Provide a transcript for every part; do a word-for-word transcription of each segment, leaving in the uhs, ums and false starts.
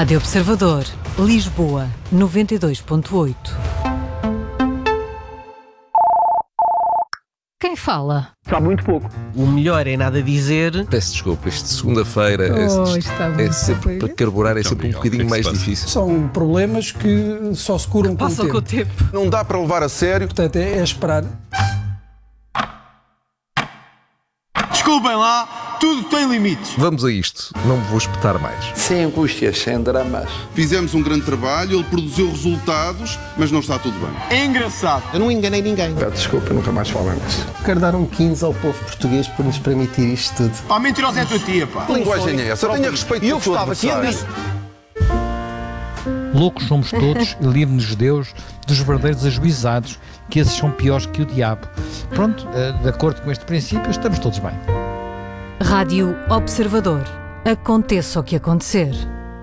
Rádio Observador, Lisboa, noventa e dois ponto oito. Quem fala? Sabe muito pouco. O melhor é nada dizer. Peço desculpa, isto de segunda-feira Oh, é, é sempre para carburar, é sempre um bocadinho mais difícil. São problemas que só se curam com o Passam tempo. com o tempo. Não dá para levar a sério. Portanto, é, é esperar. Desculpem lá, tudo tem limites. Vamos a isto, não me vou espetar mais. Sem angústias, sem dramas. Fizemos um grande trabalho, ele produziu resultados, mas não está tudo bem. É engraçado. Eu não enganei ninguém. Peço desculpa, nunca mais falo nisso. Quero dar um quinze ao povo português por nos permitir isto tudo. Pá, mentirosa é a tua tia, pá. Que linguagem é essa? Tenha respeito pelo seu adversário. Loucos somos todos e livre-nos Deus dos verdadeiros ajuizados, que esses são piores que o diabo. Pronto, de acordo com este princípio, estamos todos bem. Rádio Observador. Aconteça o que acontecer.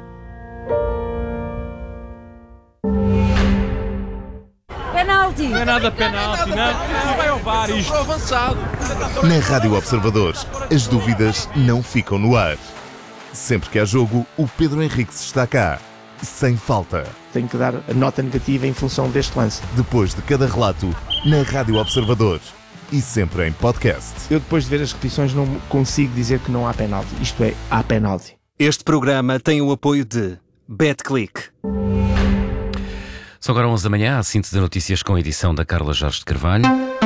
Penalti! Não é nada penalti, não. Não vai ao V A R isto. Avançado. Na Rádio Observador, as dúvidas não ficam no ar. Sempre que há jogo, o Pedro Henriques está cá. Sem falta. Tenho que dar a nota negativa em função deste lance. Depois de cada relato, na Rádio Observador. E sempre em podcast. Eu, depois de ver as repetições, não consigo dizer que não há penalti. Isto é, há penalti. Este programa tem o apoio de BetClick. São agora onze da manhã, a síntese de notícias com a edição da Carla Jorge de Carvalho.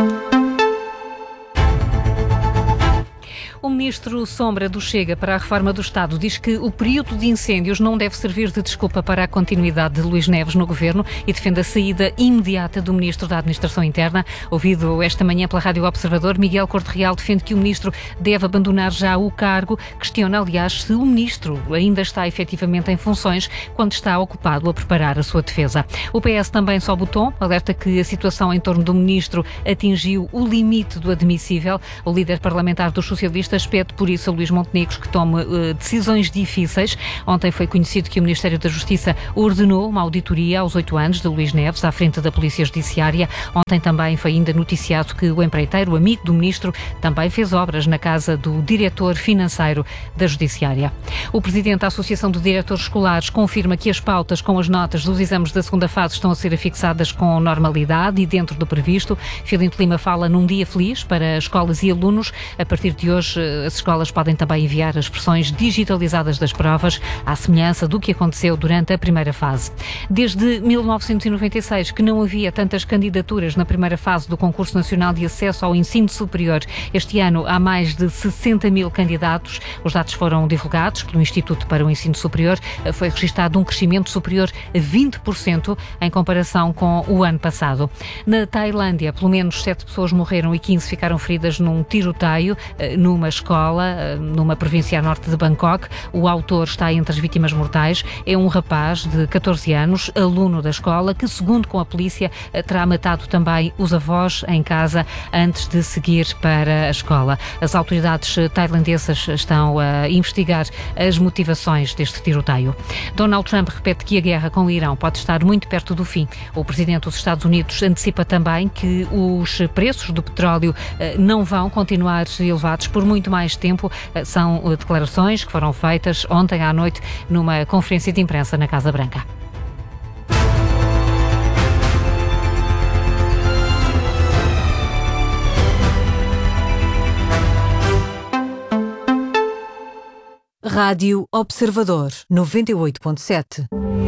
O ministro Sombra do Chega para a Reforma do Estado diz que o período de incêndios não deve servir de desculpa para a continuidade de Luís Neves no governo e defende a saída imediata do ministro da Administração Interna. Ouvido esta manhã pela Rádio Observador, Miguel Corte Real defende que o ministro deve abandonar já o cargo. Questiona, aliás, se o ministro ainda está efetivamente em funções quando está ocupado a preparar a sua defesa. O P S também sobe o tom, alerta que a situação em torno do ministro atingiu o limite do admissível. O líder parlamentar dos socialistas pede por isso a Luís Montenegro que tome uh, decisões difíceis. Ontem foi conhecido que o Ministério da Justiça ordenou uma auditoria aos oito anos de Luís Neves à frente da Polícia Judiciária. Ontem também foi ainda noticiado que o empreiteiro, amigo do ministro, também fez obras na casa do diretor financeiro da Judiciária. O presidente da Associação de Diretores Escolares confirma que as pautas com as notas dos exames da segunda fase estão a ser afixadas com normalidade e dentro do previsto. Filipe Lima fala num dia feliz para escolas e alunos. A partir de hoje, as escolas podem também enviar as versões digitalizadas das provas, à semelhança do que aconteceu durante a primeira fase. Desde mil novecentos e noventa e seis que não havia tantas candidaturas na primeira fase do Concurso Nacional de Acesso ao Ensino Superior. Este ano há mais de sessenta mil candidatos. Os dados foram divulgados pelo Instituto para o Ensino Superior. Foi registado um crescimento superior a vinte por cento em comparação com o ano passado. Na Tailândia, pelo menos sete pessoas morreram e quinze ficaram feridas num tiroteio numa escola, numa província a norte de Bangkok. O autor está entre as vítimas mortais. É um rapaz de catorze anos, aluno da escola, que, segundo com a polícia, terá matado também os avós em casa antes de seguir para a escola. As autoridades tailandesas estão a investigar as motivações deste tiroteio. Donald Trump repete que a guerra com o Irão pode estar muito perto do fim. O presidente dos Estados Unidos antecipa também que os preços do petróleo não vão continuar elevados por muito mais tempo. São declarações que foram feitas ontem à noite numa conferência de imprensa na Casa Branca. Rádio Observador, noventa e oito ponto sete.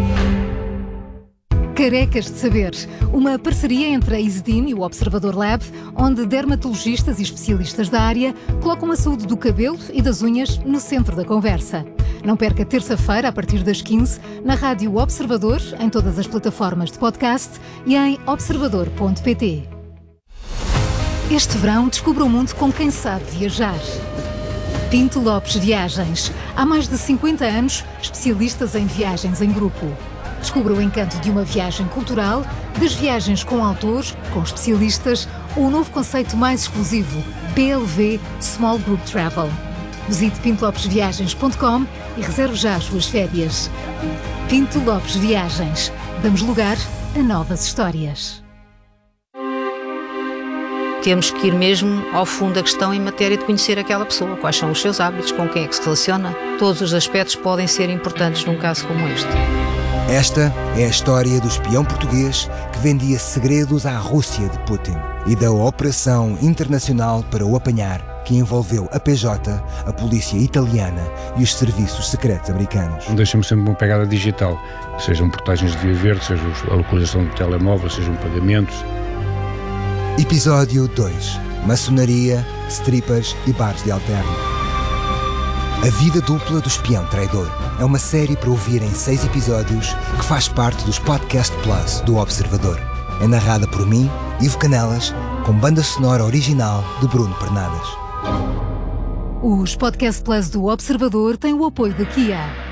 Carecas de Saber, uma parceria entre a Isedin e o Observador Lab, onde dermatologistas e especialistas da área colocam a saúde do cabelo e das unhas no centro da conversa. Não perca terça-feira, a partir das quinze, na Rádio Observador, em todas as plataformas de podcast e em observador ponto pt. Este verão, descubra o mundo com quem sabe viajar. Pinto Lopes Viagens. Há mais de cinquenta anos, especialistas em viagens em grupo. Descubra o encanto de uma viagem cultural, das viagens com autores, com especialistas, ou o novo conceito mais exclusivo, P L V Small Group Travel. Visite pinto lopes viagens ponto com e reserve já as suas férias. Pinto Lopes Viagens. Damos lugar a novas histórias. temos que ir mesmo ao fundo da questão em matéria de conhecer aquela pessoa, quais são os seus hábitos, com quem é que se relaciona. Todos os aspectos podem ser importantes num caso como este. Esta é a história do espião português que vendia segredos à Rússia de Putin e da operação internacional para o apanhar, que envolveu a P J, a polícia italiana e os serviços secretos americanos. Deixa-me sempre uma pegada digital, sejam portagens de via verde, seja a localização de telemóvel, sejam pagamentos. Episódio dois. Maçonaria, strippers e bares de alterno. A vida dupla do espião traidor é uma série para ouvir em seis episódios que faz parte dos Podcast Plus do Observador. É narrada por mim, Ivo Canelas, com banda sonora original de Bruno Pernadas. Os Podcast Plus do Observador têm o apoio da Kia.